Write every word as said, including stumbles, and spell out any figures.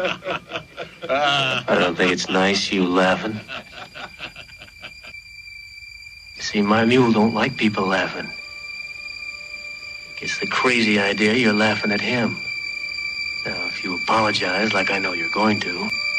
I don't think it's nice, you laughing. You see, my mule don't like people laughing. It's the crazy idea you're laughing at him. Now, if you apologize like I know you're going to...